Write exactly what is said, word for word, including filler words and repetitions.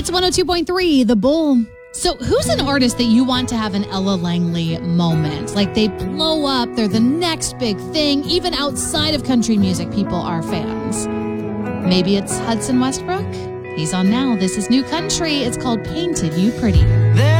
Hits one oh two point three, The Bull. So who's an artist that you want to have an Ella Langley moment? Like they blow up, they're the next big thing. Even outside of country music, people are fans. Maybe it's Hudson Westbrook? He's on now. This is New Country. It's called Painted You Pretty.